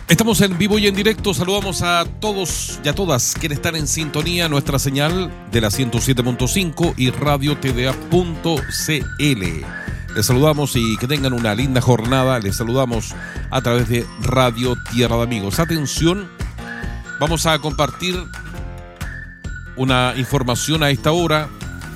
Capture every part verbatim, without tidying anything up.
Estamos en vivo y en directo. Saludamos a todos y a todas quienes están en sintonía. Nuestra señal de la ciento siete punto cinco y radio t d a punto c l. Les saludamos y que tengan una linda jornada. Les saludamos a través de Radio Tierra de Amigos. Atención, vamos a compartir una información a esta hora,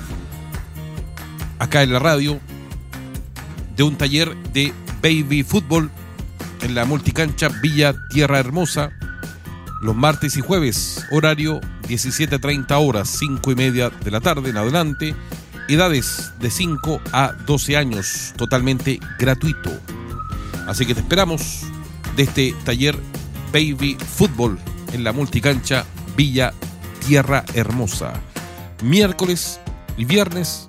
acá en la radio, de un taller de baby fútbol en la multicancha Villa Tierra Hermosa, los martes y jueves, horario diecisiete treinta horas, cinco y media de la tarde en adelante, edades de cinco a doce años, totalmente gratuito. Así que te esperamos de este taller Baby Fútbol en la multicancha Villa Tierra Hermosa, miércoles y viernes,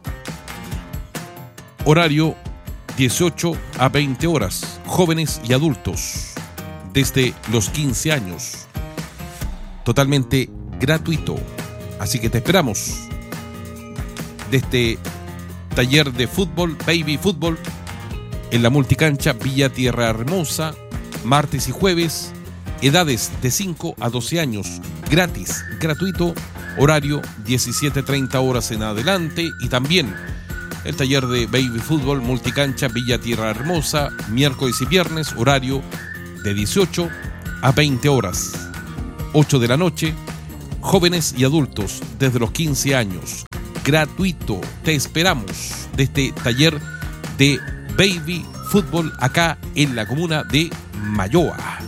horario dieciocho a veinte horas, jóvenes y adultos desde los quince años, totalmente gratuito. Así que te esperamos de este taller de fútbol, baby fútbol, en la multicancha Villa Tierra Hermosa, martes y jueves, edades de cinco a doce años, gratis, gratuito, horario diecisiete treinta horas en adelante, y también el taller de baby fútbol multicancha Villa Tierra Hermosa, miércoles y viernes, horario de dieciocho a veinte horas, ocho de la noche, jóvenes y adultos desde los quince años, gratuito. Te esperamos de este taller de baby fútbol acá en la comuna de Mayoa.